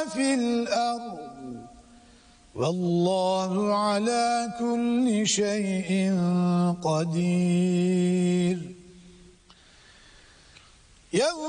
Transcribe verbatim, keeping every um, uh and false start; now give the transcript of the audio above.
في الأرض والله على كل شيء قدير. يوم